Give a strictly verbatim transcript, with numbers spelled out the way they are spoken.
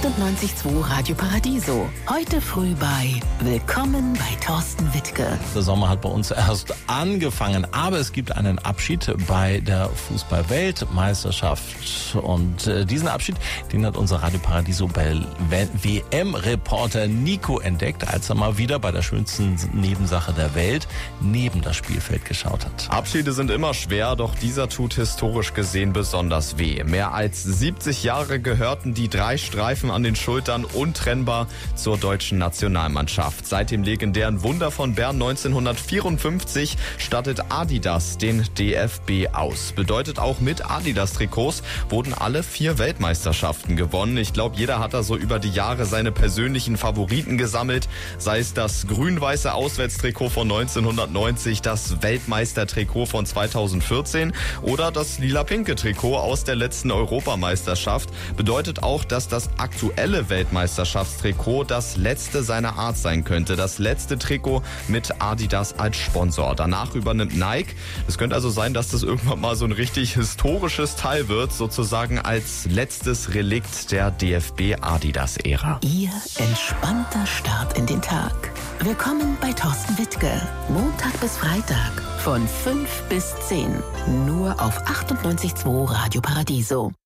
achtundneunzig Komma zwei Radio Paradiso. Heute früh bei Willkommen bei Thorsten Wittke. Der Sommer hat bei uns erst angefangen, aber es gibt einen Abschied bei der Fußball-Weltmeisterschaft. Und äh, diesen Abschied, den hat unser Radio Paradiso W M-Reporter Nico entdeckt, als er mal wieder bei der schönsten Nebensache der Welt neben das Spielfeld geschaut hat. Abschiede sind immer schwer, doch dieser tut historisch gesehen besonders weh. Mehr als siebzig Jahre gehörten die drei Streifen an den Schultern untrennbar zur deutschen Nationalmannschaft. Seit dem legendären Wunder von Bern neunzehnhundertvierundfünfzig stattet Adidas den D F B aus. Bedeutet auch, mit Adidas-Trikots wurden alle vier Weltmeisterschaften gewonnen. Ich glaube, jeder hat da so über die Jahre seine persönlichen Favoriten gesammelt. Sei es das grün-weiße Auswärtstrikot von neunzehnhundertneunzig, das Weltmeistertrikot von zweitausendvierzehn oder das lila-pinke Trikot aus der letzten Europameisterschaft. Bedeutet auch, dass das aktuelle Weltmeisterschaftstrikot das letzte seiner Art sein könnte. Das letzte Trikot mit Adidas als Sponsor. Danach übernimmt Nike. Es könnte also sein, dass das irgendwann mal so ein richtig historisches Teil wird, sozusagen als letztes Relikt der D F B-Adidas-Ära. Ihr entspannter Start in den Tag. Willkommen bei Thorsten Wittke. Montag bis Freitag von fünf bis zehn. Nur auf achtundneunzig Komma zwei Radio Paradiso.